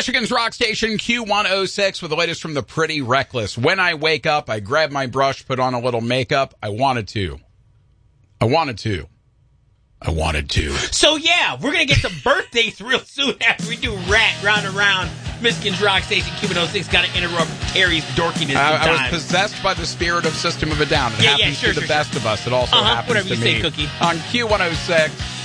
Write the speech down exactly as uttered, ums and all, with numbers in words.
Michigan's rock station, Q one oh six, with the latest from the Pretty Reckless. When I wake up, I grab my brush, put on a little makeup. I wanted to. I wanted to. I wanted to. So, yeah, we're going to get some birthdays real soon after we do Rat Round and Round. Michigan's rock station, Q one oh six. Got to interrupt Terry's dorkiness I, sometimes. I was possessed by the spirit of System of a Down. It yeah, happens yeah, sure, to the sure, best sure. of us. It also uh-huh, happens whatever to you me. say, Cookie. On Q one oh six.